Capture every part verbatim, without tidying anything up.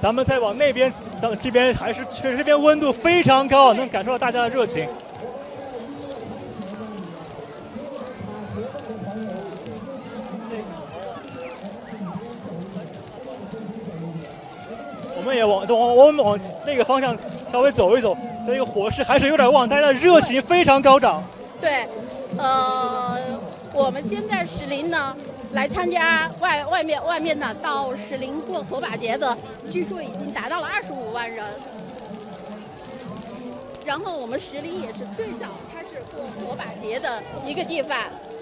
咱们再往那边，咱们这边还是确实这边温度非常高，能感受到大家的热情。我们也往往我们往那个方向稍微走一走，这个火势还是有点旺，大家的热情非常高涨。 对，呃，我们现在石林呢，来参加外外面外面呢到石林过火把节的，据说已经达到了二十五万人。然后我们石林也是最早开始过火把节的一个地方。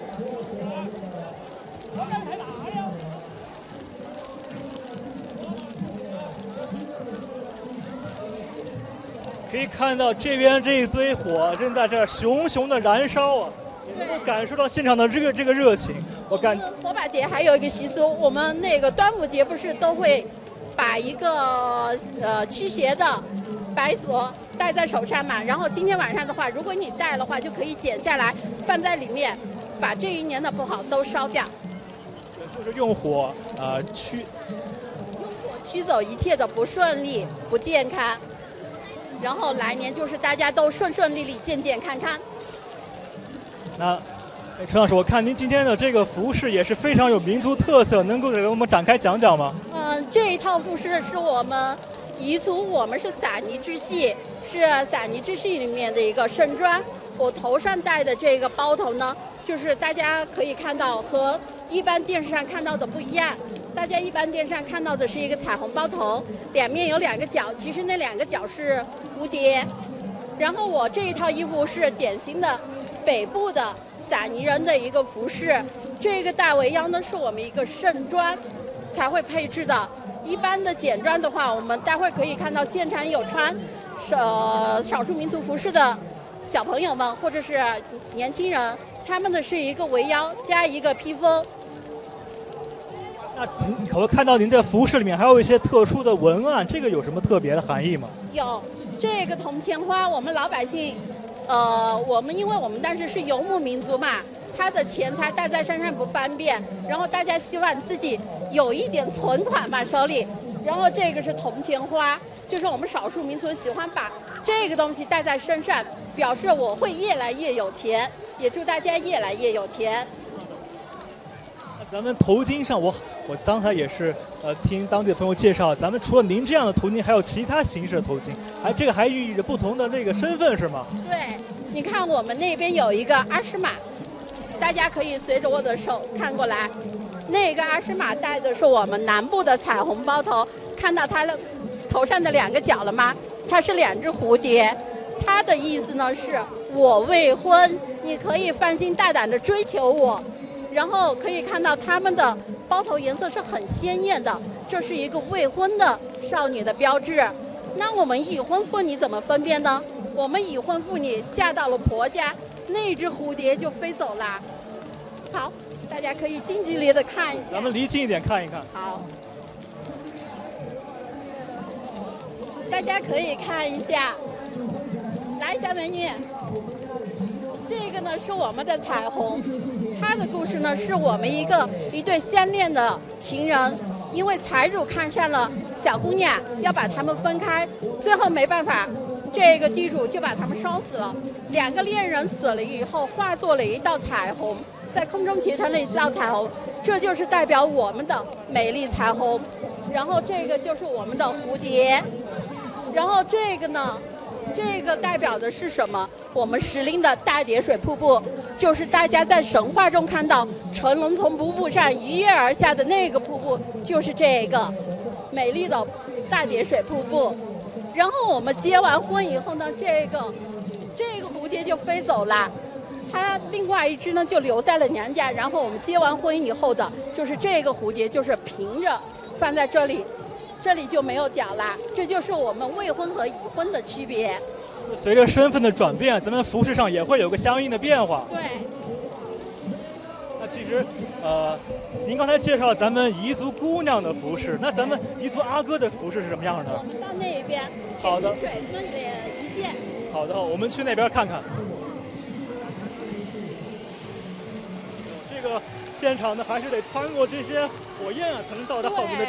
可以看到这边这一堆火正在这熊熊的燃烧啊，也能够感受到现场的这个这个热情。我感火把节还有一个习俗，我们那个端午节不是都会把一个呃驱邪的白锁戴在手上嘛？然后今天晚上的话，如果你戴的话，就可以剪下来放在里面，把这一年的不好都烧掉。 就是用火呃驱用火驱走一切的不顺利、不健康。然后来年就是大家都顺顺利利、健健康康。 那陈老师，我看您今天的这个服饰也是非常有民族特色，能够给我们展开讲讲吗？ 嗯，这一套服饰是我们彝族，我们是撒尼支系，是撒尼支系里面的一个盛装。我头上戴的这个包头呢，就是大家可以看到和一般电视上看到的不一样。大家一般电视上看到的是一个彩虹包头，两面有两个角，其实那两个角是蝴蝶。然后我这一套衣服是典型的北部的撒尼人的一个服饰，这个大围腰呢是我们一个盛装才会配置的。一般的简装的话，我们待会可以看到现场有穿呃少数民族服饰的小朋友们或者是年轻人，他们的是一个围腰加一个披风。 那可不看到您的服饰里面还有一些特殊的文案，这个有什么特别的含义吗？ 有，这个铜钱花，我们老百姓，呃，我们因为我们当时是游牧民族嘛，他的钱财带在身上不方便，然后大家希望自己有一点存款嘛手里，然后这个是铜钱花，就是我们少数民族喜欢把这个东西带在身上，表示我会越来越有钱，也祝大家越来越有钱。 咱们头巾上，我我刚才也是呃听当地的朋友介绍，咱们除了您这样的头巾，还有其他形式的头巾，还这个还寓意着不同的这个身份是吗？ 对，你看我们那边有一个阿诗玛，大家可以随着我的手看过来，那个阿诗玛戴的是我们南部的彩虹包头，看到它的头上的两个角了吗？它是两只蝴蝶，它的意思呢是我未婚，你可以放心大胆的追求我。然后可以看到他们的包头颜色是很鲜艳的，这是一个未婚的少女的标志。那我们已婚妇女怎么分辨呢？我们已婚妇女嫁到了婆家，那只蝴蝶就飞走了。好，大家可以近距离的看一下。 咱们离近一点看一看。 好，大家可以看一下，来，小美女。这个呢是我们的彩虹，它的故事呢是我们一个一对相恋的情人，因为财主看上了小姑娘，要把他们分开，最后没办法，这个地主就把他们烧死了。两个恋人死了以后，化作了一道彩虹，在空中结成了一道彩虹，这就是代表我们的美丽彩虹。然后这个就是我们的蝴蝶，然后这个呢？这个代表的是什么？我们石林的大叠水瀑布，就是大家在神话中看到成龙从瀑布上一跃而下的那个瀑布，就是这个美丽的大叠水瀑布。然后我们结完婚以后呢，这个这个蝴蝶就飞走了，它另外一只呢就留在了娘家。然后我们结完婚以后的，就是这个蝴蝶就是平着放在这里。这里就没有角啦，这就是我们未婚和已婚的区别。 随着身份的转变，咱们服饰上也会有个相应的变化。 对。 那其实，呃，您刚才介绍咱们彝族姑娘的服饰，那咱们彝族阿哥的服饰是什么样的？ 我们到那边。 好的。 水村的一件。 好的，我们去那边看看。这个现场呢，还是得穿过这些火焰啊，才能到达我们的